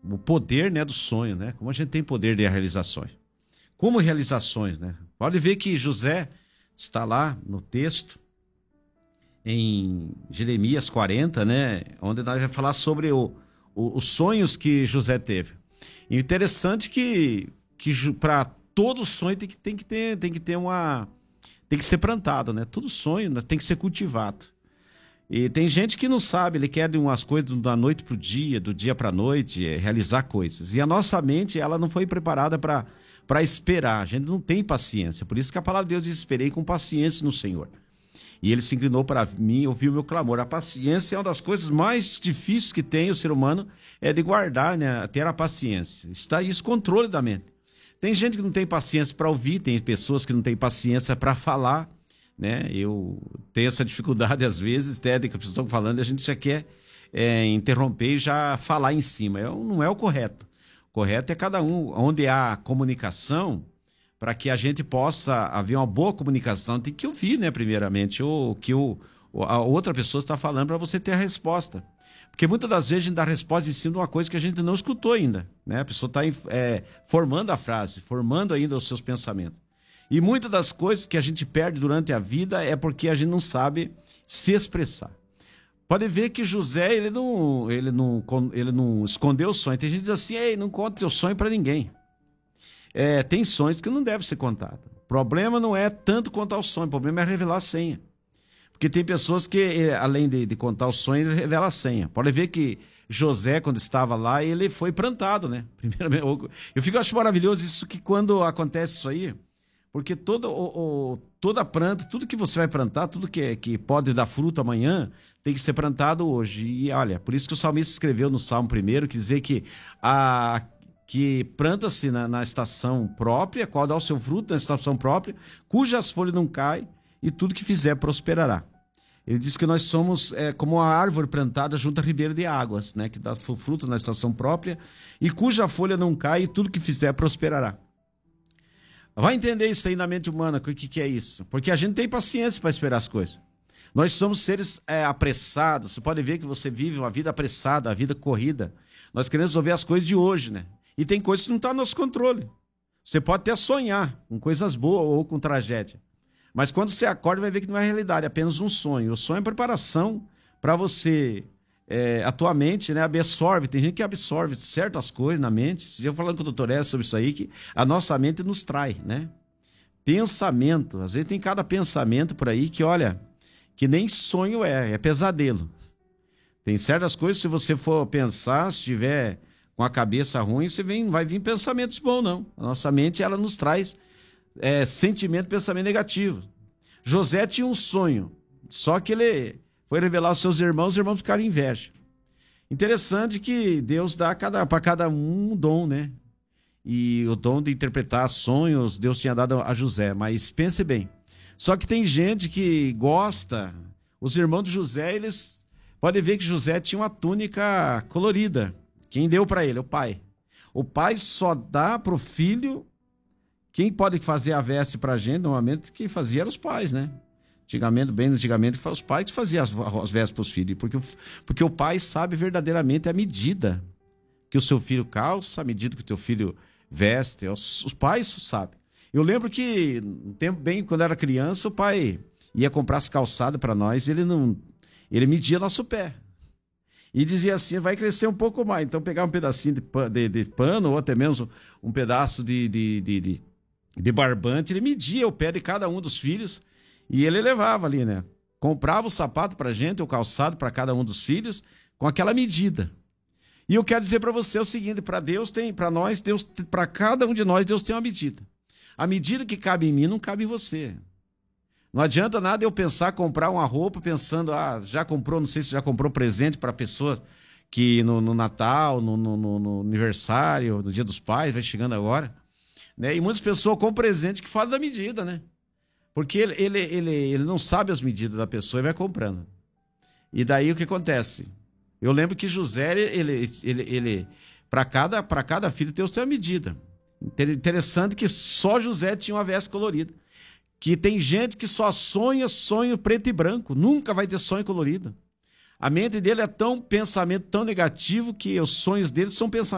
o poder, né, do sonho, né? Como a gente tem poder de realizações. Como realizações, né? Pode ver que José está lá no texto, em Jeremias 40, né? Onde nós vamos falar sobre os sonhos que José teve. E interessante que para todo sonho tem que ser plantado, né? Todo sonho, né, tem que ser cultivado. E tem gente que não sabe, ele quer de umas coisas da noite para o dia, do dia para a noite, realizar coisas. E a nossa mente, ela não foi preparada para esperar. A gente não tem paciência. Por isso que a palavra de Deus diz: esperei com paciência no Senhor. E ele se inclinou para mim e ouviu o meu clamor. A paciência é uma das coisas mais difíceis que tem o ser humano, é de guardar, né? Ter a paciência. Está isso, controle da mente. Tem gente que não tem paciência para ouvir, tem pessoas que não têm paciência para falar, né? Eu tenho essa dificuldade às vezes, até que a pessoa está falando, e a gente já quer interromper e já falar em cima. Não é o correto. O correto é cada um, onde há comunicação, para que a gente possa haver uma boa comunicação, tem que ouvir, né, primeiramente, o que a outra pessoa está falando, para você ter a resposta. Porque muitas das vezes a gente dá resposta em cima de uma coisa que a gente não escutou ainda, né? A pessoa está formando a frase, formando ainda os seus pensamentos. E muitas das coisas que a gente perde durante a vida é porque a gente não sabe se expressar. Pode ver que José, ele não escondeu o sonho. Tem gente que diz assim: ei, não conta teu sonho para ninguém. Tem sonhos que não devem ser contados. O problema não é tanto contar o sonho, o problema é revelar a senha. Porque tem pessoas que, além de contar o sonho, ele revela a senha. Pode ver que José, quando estava lá, ele foi plantado, né? Primeiramente, eu acho maravilhoso isso, que quando acontece isso aí, porque toda planta, tudo que você vai plantar, tudo que pode dar fruto amanhã, tem que ser plantado hoje. E olha, por isso que o salmista escreveu no Salmo 1, que dizer que planta-se na estação própria, qual dá o seu fruto na estação própria, cujas folhas não caem, e tudo que fizer prosperará. Ele diz que nós somos como uma árvore plantada junto à ribeira de águas, né, que dá fruto na estação própria, e cuja folha não cai, e tudo que fizer prosperará. Vai entender isso aí na mente humana, o que é isso? Porque a gente tem paciência para esperar as coisas. Nós somos seres apressados. Você pode ver que você vive uma vida apressada, a vida corrida. Nós queremos resolver as coisas de hoje, né? E tem coisas que não estão no nosso controle. Você pode até sonhar com coisas boas ou com tragédia. Mas quando você acorda, vai ver que não é realidade, é apenas um sonho. O sonho é preparação para você, a tua mente, né, absorve. Tem gente que absorve certas coisas na mente. Esse dia eu falando com o doutor S sobre isso aí, que a nossa mente nos trai, né? Pensamento. Às vezes tem cada pensamento por aí que, olha, que nem sonho é pesadelo. Tem certas coisas, se você for pensar, se tiver com a cabeça ruim, vai vir pensamentos bons, não. A nossa mente, ela nos traz sentimento, pensamento negativo. José tinha um sonho, só que ele foi revelar aos seus irmãos, os irmãos ficaram inveja. Interessante que Deus dá para cada um dom, né? E o dom de interpretar sonhos, Deus tinha dado a José, mas pense bem. Só que tem gente que gosta, os irmãos de José, eles podem ver que José tinha uma túnica colorida. Quem deu para ele? O pai. O pai só dá para o filho. Quem pode fazer a veste para a gente, normalmente, quem fazia eram os pais, né? Antigamente, foi os pais que faziam as vestes para os filhos. Porque o pai sabe verdadeiramente a medida que o seu filho calça, a medida que o teu filho veste. Os pais sabem. Eu lembro que, um tempo bem, quando eu era criança, o pai ia comprar as calçadas para nós, ele media nosso pé. E dizia assim: vai crescer um pouco mais. Então pegava um pedacinho de pano, ou até mesmo um pedaço de barbante, ele media o pé de cada um dos filhos e ele levava ali, né? Comprava o sapato pra gente, o calçado para cada um dos filhos, com aquela medida. E eu quero dizer para você o seguinte: para cada um de nós, Deus tem uma medida. A medida que cabe em mim não cabe em você. Não adianta nada eu pensar, comprar uma roupa pensando, já comprou, não sei se já comprou presente para a pessoa que no Natal, no aniversário, no Dia dos Pais, vai chegando agora, né? E muitas pessoas compram presente que fora da medida, né? Porque ele não sabe as medidas da pessoa e vai comprando. E daí o que acontece? Eu lembro que José, para cada filho, Deus tem uma medida. Interessante que só José tinha uma veste colorida. Que tem gente que só sonho preto e branco, nunca vai ter sonho colorido. A mente dele é pensamento tão negativo que os sonhos dele são pensamentos